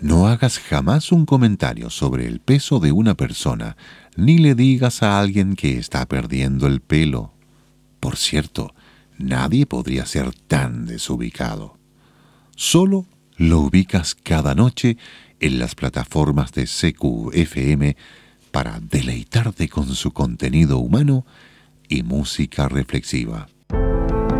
No hagas jamás un comentario sobre el peso de una persona, ni le digas a alguien que está perdiendo el pelo. Por cierto, nadie podría ser tan desubicado. Solo lo ubicas cada noche en las plataformas de CQFM para deleitarte con su contenido humano y música reflexiva.